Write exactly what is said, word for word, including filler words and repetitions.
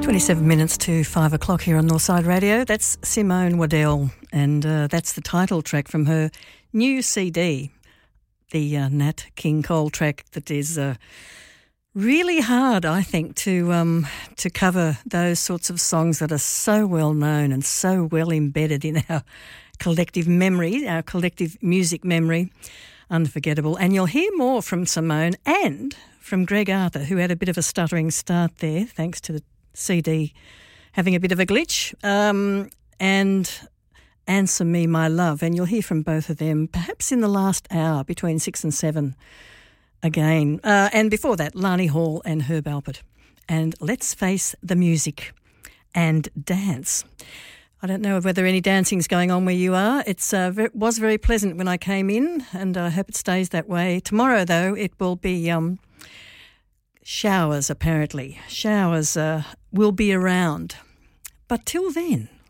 twenty-seven minutes to five o'clock here on Northside Radio. That's Simone Waddell, and uh, that's the title track from her new C D, the uh, Nat King Cole track that is uh, really hard, I think, to um, to cover those sorts of songs that are so well known and so well embedded in our collective memory, our collective music memory. Unforgettable. And you'll hear more from Simone and from Greg Arthur, who had a bit of a stuttering start there, thanks to the C D having a bit of a glitch, um, and Answer Me My Love, and you'll hear from both of them perhaps in the last hour between six and seven again. Uh, and before that, Lani Hall and Herb Alpert. And let's face the music and dance. I don't know whether any dancing's going on where you are. It's uh, it was very pleasant when I came in, and I hope it stays that way. Tomorrow, though, it will be um, showers, apparently. Showers uh, will be around. But till then,